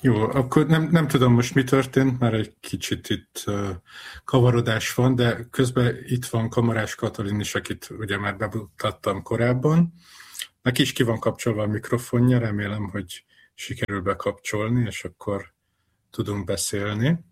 Jó, akkor nem tudom most mi történt, mert egy kicsit itt kavarodás van, de közben itt van Kamarás Katalin is, akit ugye már bemutattam korábban. Neki is ki van kapcsolva a mikrofonja, remélem, hogy sikerül bekapcsolni, és akkor tudunk beszélni.